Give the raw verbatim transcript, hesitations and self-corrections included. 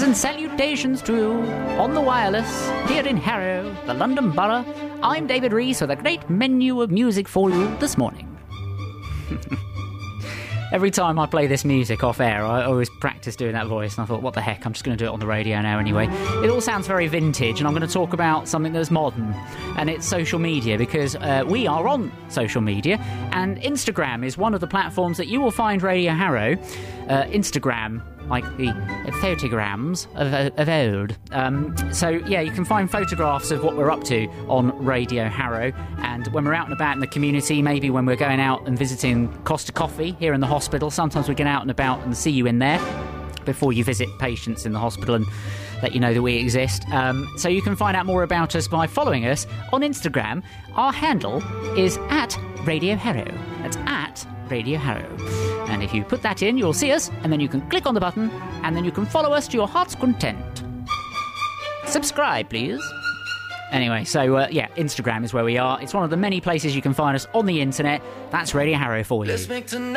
and salutations to you on the wireless here in Harrow, the London Borough. I'm David Rees with a great menu of music for you this morning. Every time I play this music off air, I always practice doing that voice, and I thought, what the heck, I'm just going to do it on the radio now anyway. It all sounds very vintage, and I'm going to talk about something that's modern, and it's social media, because uh, we are on social media, and Instagram is one of the platforms that you will find Radio Harrow. Uh, Instagram, like the photograms of, of old. Um, so, yeah, you can find photographs of what we're up to on Radio Harrow. And when we're out and about in the community, maybe when we're going out and visiting Costa Coffee here in the hospital, sometimes we get out and about and see you in there before you visit patients in the hospital and let you know that we exist. Um, so you can find out more about us by following us on Instagram. Our handle is at Radio Harrow. That's at Radio Harrow. And if you put that in, you'll see us, and then you can click on the button, and then you can follow us to your heart's content. Subscribe, please. Anyway, so, uh, yeah, Instagram is where we are. It's one of the many places you can find us on the internet. That's Radio Harrow for you. Let's make tonight